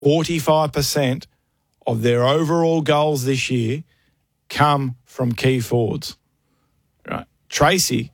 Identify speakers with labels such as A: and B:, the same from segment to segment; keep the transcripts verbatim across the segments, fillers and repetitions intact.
A: forty-five percent of their overall goals this year come from key forwards. Right. Tracy,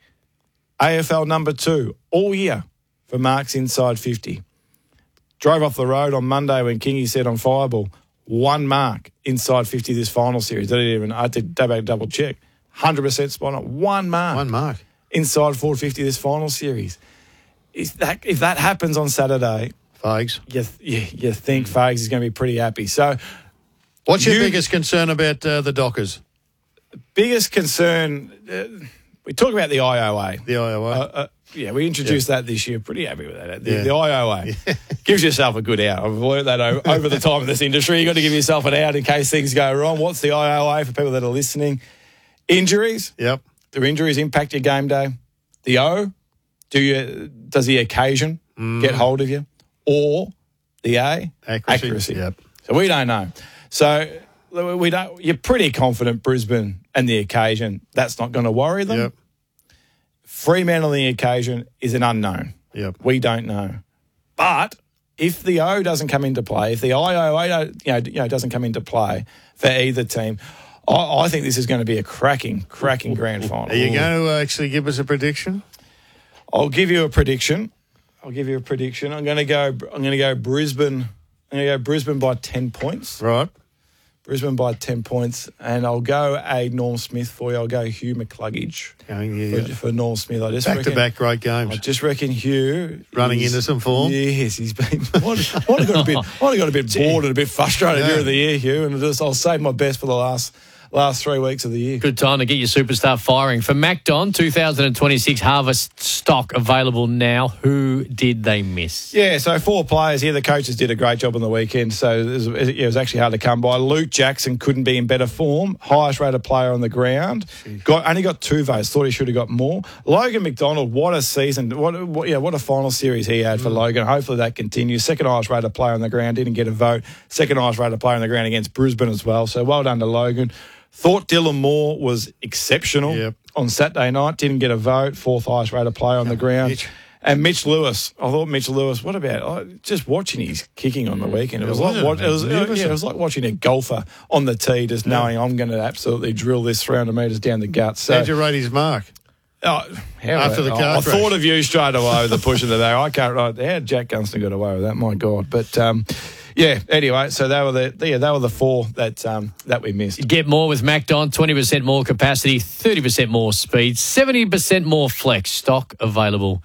A: A F L number two all year for marks inside fifty. Drove off the road on Monday when Kingy said on Fireball, one mark inside fifty this final series. I didn't even, I had to go back and double check. one hundred percent spot on. One mark.
B: One mark.
A: Inside four fifty this final series. Is that, if that happens on Saturday,
B: Fags,
A: you, you, you think Fags is going to be pretty happy. So,
B: what's your
A: you,
B: biggest concern about uh, the Dockers?
A: Biggest concern, uh, we talk about the I O A.
B: The I O A.
A: Uh, uh, yeah, we introduced yeah. that this year. Pretty happy with that. The,
B: yeah.
A: the I O A. Yeah. Gives yourself a good out. I've learned that over, over the time in this industry. You've got to give yourself an out in case things go wrong. What's the I O A for people that are listening? Injuries.
B: Yep.
A: Do injuries impact your game day? The O, do you does the occasion mm. get hold of you? Or the A,
B: accuracy.
A: accuracy.
B: Yep.
A: So we don't know. So we don't. You're pretty confident Brisbane and the occasion, that's not going to worry them.
B: Yep.
A: Fremantle on the occasion is an unknown.
B: Yep.
A: We don't know. But if the O doesn't come into play, if the I O A you know, you know, doesn't come into play for either team, I, I think this is going to be a cracking, cracking grand final.
B: Are you going to actually give us a prediction?
A: I'll give you a prediction. I'll give you a prediction. I'm going to go. I'm going to go Brisbane. I'm going to go Brisbane by ten points.
B: Right.
A: Brisbane by ten points, and I'll go a Norm Smith for you. I'll go Hugh McCluggage
B: Going, yeah,
A: for, for Norm Smith. I just
B: back
A: reckon,
B: to back great games.
A: I just reckon Hugh
B: running into some form.
A: Yes, he's been. I might have got a bit. I might have got a bit bored and a bit frustrated
B: yeah.
A: during the year, Hugh, and just I'll save my best for the last. Last three weeks of the year.
C: Good time to get your superstar firing. For MacDon, two thousand twenty-six harvest stock available now. Who did they miss?
A: Yeah, so four players here. The coaches did a great job on the weekend, so it was, it was actually hard to come by. Luke Jackson couldn't be in better form. Highest rated player on the ground. Got only got two votes. Thought he should have got more. Logan McDonald, what a season. What, what yeah, what a final series he had for mm. Logan. Hopefully that continues. Second highest rated player on the ground. Didn't get a vote. Second highest rated player on the ground against Brisbane as well. So well done to Logan. Thought Dylan Moore was exceptional
B: yep.
A: on Saturday night. Didn't get a vote. Fourth highest rated player on the ground.
B: Mitch.
A: And Mitch Lewis. I thought Mitch Lewis, what about oh, just watching his kicking on the weekend? It was,
B: it
A: like,
B: was,
A: what, it was,
B: it
A: yeah,
B: was
A: it was like watching a golfer on the tee, just
B: yeah.
A: knowing I'm going to absolutely drill this three hundred metres down the guts. So,
B: how'd you rate his mark?
A: Oh, how
B: After the car
A: I, I
B: crash.
A: thought of you straight away with the push of the day. I can't write. How Jack Gunston got away with that? My God. But, um, yeah, anyway, so they were the yeah, they were the four that um, that we missed.
C: Get more with MacDon, twenty percent more capacity, thirty percent more speed, seventy percent more flex. Stock available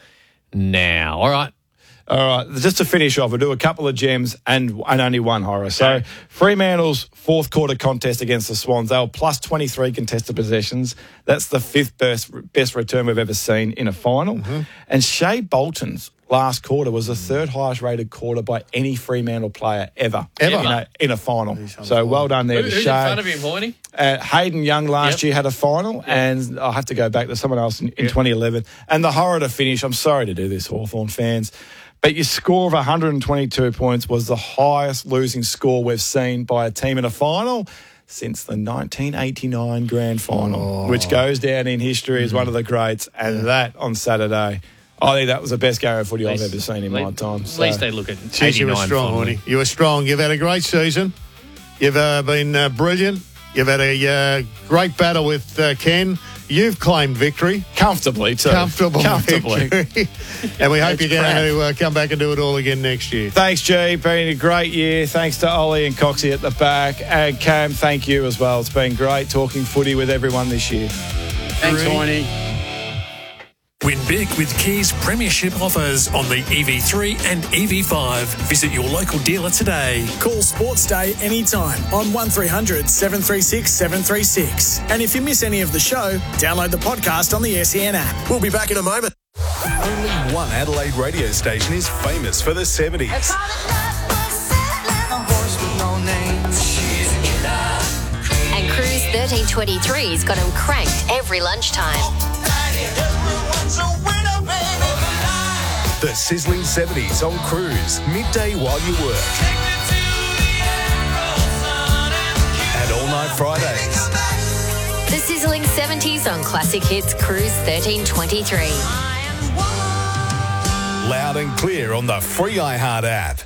C: now. All right.
A: All right, just to finish off, we'll do a couple of gems and, and only one horror. So
C: okay.
A: Fremantle's fourth quarter contest against the Swans, they were plus twenty-three contested possessions. That's the fifth best, best return we've ever seen in a final. Mm-hmm. And Shea Bolton's last quarter was the third highest rated quarter by any Fremantle player ever.
B: Ever?
A: In a, in a final. So well done there
C: Who,
A: to
C: who's
A: Shea.
C: in front of him, Horny?
A: Uh, Hayden Young last
C: Yep.
A: year had a final,
C: Yep.
A: and I'll have to go back to someone else in, in
C: Yep.
A: twenty eleven. And the horror to finish, I'm sorry to do this, Hawthorn fans, but your score of one hundred twenty-two points was the highest losing score we've seen by a team in a final since the nineteen eighty-nine grand final,
B: oh.
A: which goes down in history as mm-hmm. one of the greats. And yeah. that on Saturday, I think that was the best game of footy
C: least,
A: I've ever seen in
C: least,
A: my time.
C: So. At least they look at
B: Jeez, you were strong, Horny. You were strong. You've had a great season. You've uh, been uh, brilliant. You've had a uh, great battle with uh, Ken. You've claimed victory.
A: Comfortably, too.
B: Comfortable
A: Comfortably.
B: victory. And we hope
A: It's
B: you're going
A: crap.
B: to uh, come back and do it all again next year.
A: Thanks, G. Been a great year. Thanks to Ollie and Coxie at the back. And Cam, thank you as well. It's been great talking footy with everyone this year.
D: Thanks, Horny.
E: Win big with Kia's premiership offers on the E V three and E V five. Visit your local dealer today.
F: Call Sports Day anytime on one three hundred seven three six seven three six. And if you miss any of the show, download the podcast on the S E N app.
E: We'll be back in a moment.
G: Only one Adelaide radio station is famous for the seventies.
H: And Cruise thirteen twenty-three's got them cranked every lunchtime.
G: The sizzling seventies on Cruise, midday while you work. And all night Fridays.
H: The sizzling seventies on Classic Hits Cruise thirteen twenty-three.
G: Loud and clear on the free iHeart app.